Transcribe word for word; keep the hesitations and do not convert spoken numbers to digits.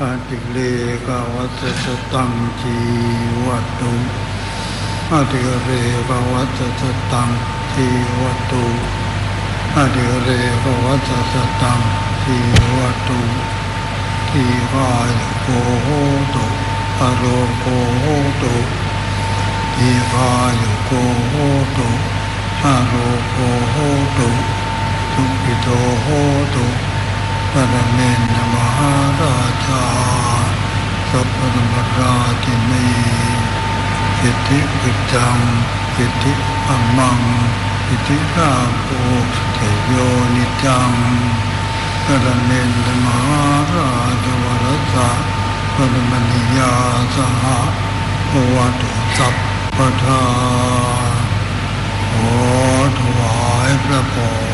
อาติเลกาวัตสตังจีวัตตุอาติเรกาวัตสตังจีวัตตุอาติเรกาวัตสตังจีวัตตุทีฆายโกโหตุอโรโกโหตุทีฆายโกโหตุอโรโกโหตุสุขิโตโหตุปรเมนมหาราชาสัพพะมราชินีอิติปิจังอิติอัมมังอิติราโภเทโยนิจังปรเมนมหาราชวรสะปรมณียาสหะโอวัตุสัพพทาขอถวายพระพร